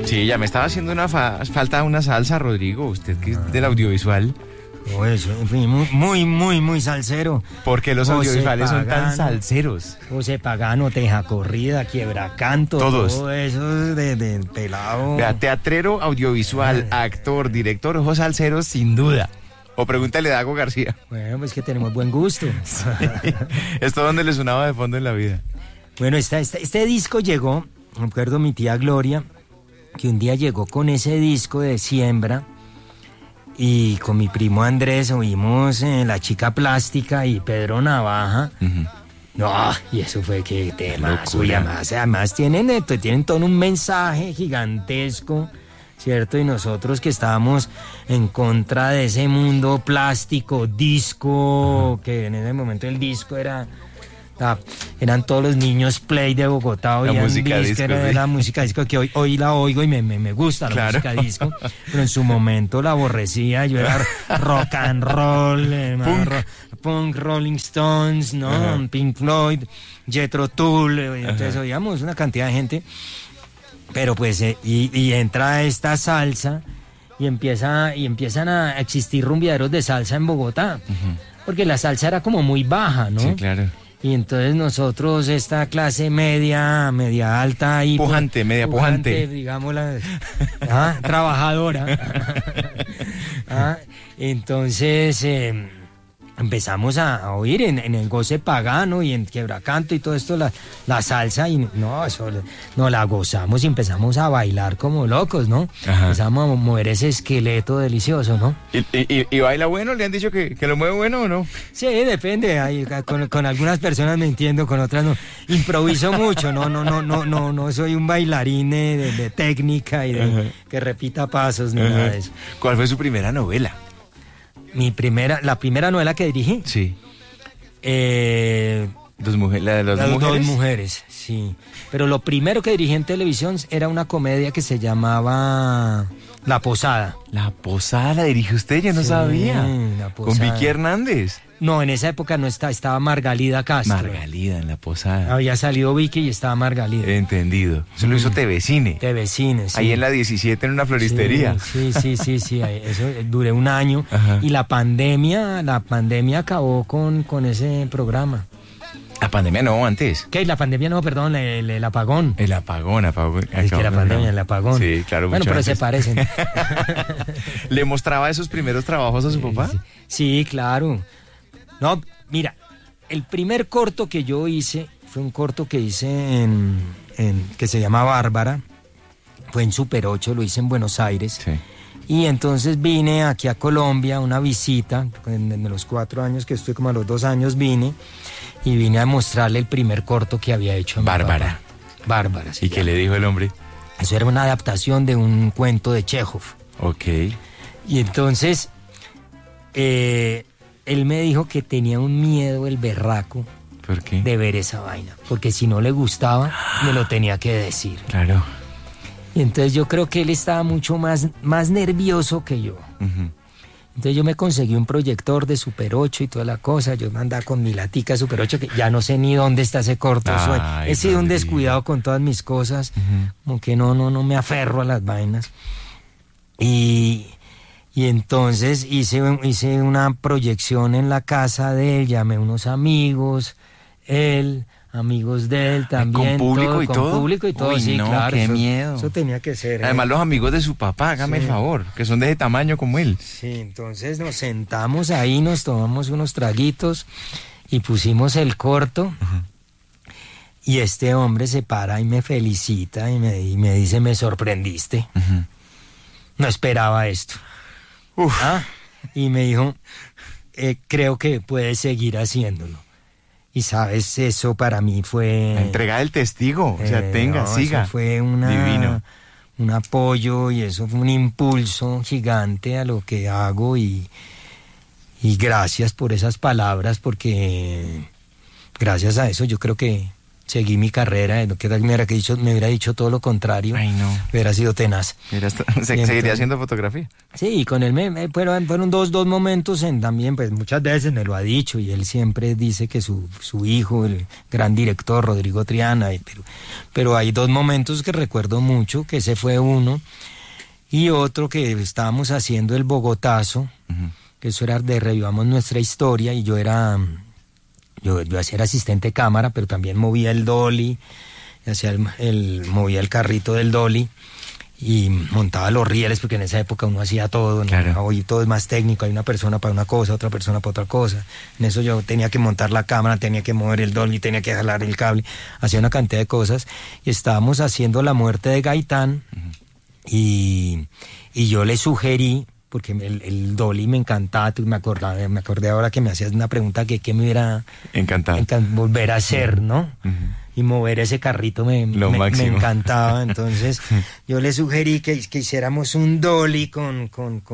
Sí, ya me estaba haciendo una falta una salsa, Rodrigo, usted que es del audiovisual. Oh, eso, muy salsero. Porque los José audiovisuales son tan Pagano, salseros. José Pagano, Teja Corrida, Quiebracanto, Todos. todo eso de pelado. Vea, teatrero, audiovisual, actor, director, ojos salseros, sin duda. O pregúntale a Dago García. Bueno, pues que tenemos buen gusto. Sí. Esto donde le sonaba de fondo en la vida. Bueno, este disco llegó, me acuerdo mi tía Gloria, que un día llegó con ese disco de Siembra, y con mi primo Andrés oímos La Chica Plástica y Pedro Navaja. Uh-huh. No, y eso fue que temazo. Y locura. además tienen todo un mensaje gigantesco, ¿cierto? Y nosotros que estábamos en contra de ese mundo plástico, disco, que en ese momento el disco eran todos los niños play de Bogotá, La oían música disco, era sí. la música disco, que hoy la oigo y me gusta la Claro. música disco, pero en su momento la aborrecía. Yo era rock and roll, punk, Rolling Stones, ¿no? Ajá. Pink Floyd, Jethro Tull, entonces oíamos una cantidad de gente, pero pues y entra esta salsa y empiezan a existir rumbeaderos de salsa en Bogotá, porque la salsa era como muy baja, ¿no? Sí, claro. Y entonces nosotros, esta clase media alta y Pujante, media pujante. digamos, trabajadora. Entonces empezamos a oír en el Goce Pagano y en Quiebracanto y todo esto la salsa, y no la gozamos y empezamos a bailar como locos, ¿no? Ajá. Empezamos a mover ese esqueleto delicioso, ¿no? ¿Y baila bueno? ¿Le han dicho que lo mueve bueno o no? Sí, depende. Con algunas personas me entiendo, con otras no. Improviso mucho, no soy un bailarín de técnica y Ajá. que repita pasos ni nada de eso. ¿Cuál fue su primera novela? La primera novela que dirigí, Sí. Las ¿La de las dos mujeres? mujeres, sí. Pero lo primero que dirigí en televisión era una comedia que se llamaba La Posada. La Posada la dirige usted, yo no Sí, sabía. La Con Posada. Vicky Hernández. No, en esa época no estaba Margalida Castro. Margalida en La Posada. Había salido Vicky y estaba Margalida. Entendido. Eso lo hizo TV Cine. De vecines. Ahí en la 17 en una floristería. Sí. Eso duré un año. Ajá. Y la pandemia acabó con ese programa. La pandemia no, antes. ¿Qué? La pandemia no, perdón, el apagón. El apagón. Es que la pandemia, el apagón. Sí, claro. Bueno, mucho pero se antes. parecen. ¿Le mostraba esos primeros trabajos a su papá? Sí, claro. No, mira, el primer corto que yo hice fue un corto que hice que se llama Bárbara. Fue en Super 8, lo hice en Buenos Aires. Sí. Y entonces vine aquí a Colombia a una visita, en los 4 años que estuve, como a los 2 años vine a mostrarle el primer corto que había hecho a mi Bárbara. papá. Bárbara, sí. ¿Y qué le dijo el hombre? Eso era una adaptación de un cuento de Chekhov. Ok. Y entonces él me dijo que tenía un miedo, el berraco, ¿Por qué? de ver esa vaina, porque si no le gustaba, me lo tenía que decir. Claro. Y entonces yo creo que él estaba mucho más nervioso que yo. Ujú. Entonces yo me conseguí un proyector de Super 8 y toda la cosa. Yo andaba con mi latica Super 8, que ya no sé ni dónde está ese corto. Ay, He sido un Rodrigo. descuidado con todas mis cosas, Ujú. como que no me aferro a las vainas. Y entonces hice una proyección en la casa de él, llamé a unos amigos, amigos de él también. ¿Con público y todo? Con público y todo, Uy, sí, no, claro. qué eso, miedo. Eso tenía que ser. Además, los amigos de su papá, hágame Sí. el favor, que son de ese tamaño como él. Sí, entonces nos sentamos ahí, nos tomamos unos traguitos y pusimos el corto. Y este hombre se para y me felicita y me dice, me sorprendiste. Ujú. No esperaba esto. Uf. Y me dijo, creo que puedes seguir haciéndolo. Y sabes, eso para mí fue... La entrega del testigo, o sea, tenga, no, siga. Eso fue Divino. un apoyo y eso fue un impulso gigante a lo que hago y gracias por esas palabras, porque gracias a eso yo creo que seguí mi carrera, ¿qué tal me hubiera dicho todo lo contrario? Ay, no. Hubiera sido tenaz. Seguiría haciendo fotografía. Sí, con él fueron dos momentos también, pues muchas veces me lo ha dicho, y él siempre dice que su hijo, el gran director Rodrigo Triana, pero hay dos momentos que recuerdo mucho, que ese fue uno, y otro que estábamos haciendo el Bogotazo, que eso era de Revivamos Nuestra Historia, y yo era asistente de cámara, pero también movía el dolly, movía el carrito del dolly y montaba los rieles, porque en esa época uno hacía todo, ¿no? Claro. Hoy todo es más técnico, hay una persona para una cosa, otra persona para otra cosa. En eso yo tenía que montar la cámara, tenía que mover el dolly, tenía que jalar el cable, hacía una cantidad de cosas, y estábamos haciendo La Muerte de Gaitán, y yo le sugerí, porque el dolly me encantaba, me acordé ahora que me hacías una pregunta que me hubiera encantado volver a hacer, ¿no? Y mover ese carrito me encantaba. Entonces yo le sugerí que hiciéramos un dolly con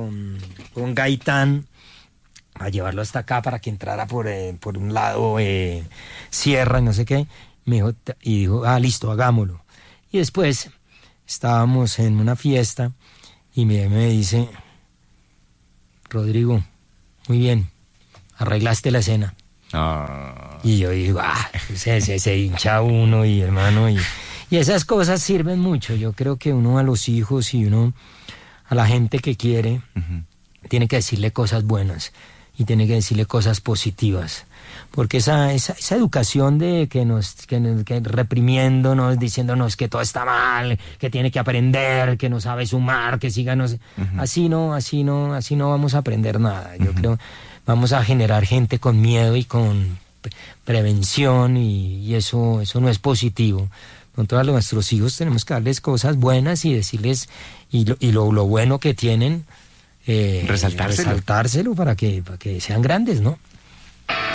Gaitán, a llevarlo hasta acá para que entrara por un lado sierra y no sé qué. Me dijo, listo, hagámoslo. Y después estábamos en una fiesta y me dice: Rodrigo, muy bien, arreglaste la escena. Y yo digo, se hincha uno, y hermano, y esas cosas sirven mucho. Yo creo que uno a los hijos y uno a la gente que quiere tiene que decirle cosas buenas y tiene que decirle cosas positivas. Porque esa educación de que reprimiéndonos, diciéndonos que todo está mal, que tiene que aprender, que no sabe sumar, que siga, no sé, así no vamos a aprender nada. Yo creo vamos a generar gente con miedo y con prevención, y eso no es positivo. Con todos nuestros hijos tenemos que darles cosas buenas y decirles y lo bueno que tienen, resaltárselo para que sean grandes, ¿no?